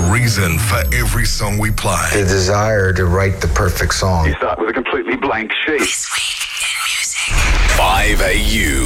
reason for every song we play. The desire to write the perfect song. You start with a completely blank sheet. This week in music. 5AU.